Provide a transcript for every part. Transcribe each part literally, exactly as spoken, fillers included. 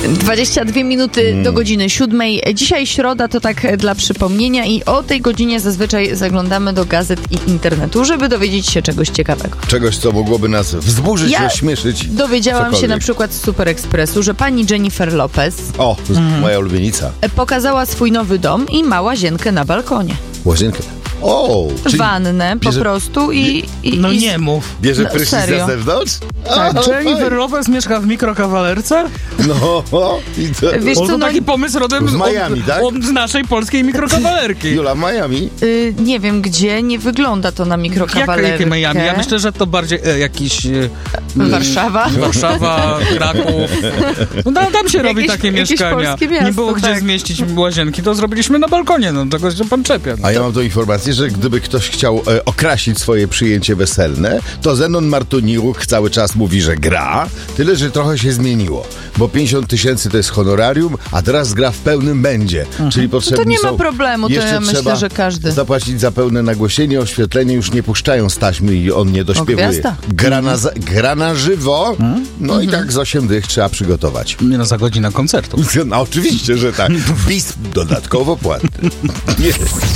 dwadzieścia dwie minuty mm. do godziny siódmej. Dzisiaj środa, to tak dla przypomnienia i o tej godzinie zazwyczaj zaglądamy do gazet i internetu, żeby dowiedzieć się czegoś ciekawego. Czegoś, co mogłoby nas wzburzyć, ja ośmieszyć. Dowiedziałam cokolwiek. się na przykład z Super Expressu, że pani Jennifer Lopez O, to jest mm. moja ulubienica. pokazała swój nowy dom i ma łazienkę na balkonie. Łazienkę? O! Wannę po bierze... prostu i... i no i... nie mów. Bierze no, prysznic serio. na zewnątrz? Tak, Jennifer Lopez mieszka w mikrokawalerce? No, i to... Wiesz O, co, to no... taki pomysł rodem z Miami, od, tak? od naszej polskiej mikrokawalerki. Jula, Miami? Y, nie wiem gdzie, nie wygląda to na mikrokawalerkę. Jakie Miami? Ja myślę, że to bardziej e, jakiś... E, Warszawa? Warszawa, Kraków. No tam, tam się robi Jakieś- takie jakieś mieszkania. polskie miasto, Nie było gdzie tak. zmieścić łazienki, to zrobiliśmy na balkonie, no tego się pan czepia. No. A ja mam tą informację, że gdyby ktoś chciał e, okrasić swoje przyjęcie weselne, to Zenon Martoniuk cały czas mówi, że gra, tyle, że trochę się zmieniło, bo pięćdziesiąt tysięcy to jest honorarium, a teraz gra w pełnym będzie, mhm. czyli potrzebni To nie ma są- problemu, to jeszcze ja myślę, trzeba że każdy. zapłacić za pełne nagłośnienie, oświetlenie, już nie puszczają z taśmy i on nie dośpiewuje. gwiazda. Gra na, za- gra na żywo, no i tak z osiem dych trzeba przygotować. Nie no, za godzinę koncertu. No oczywiście, że tak. Bis dodatkowo płatny. Nie.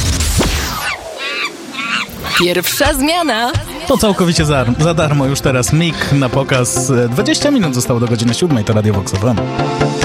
Pierwsza zmiana. To całkowicie za, za darmo już teraz. Mik na pokaz. dwadzieścia minut zostało do godziny siódmej, to Radio Vox F M.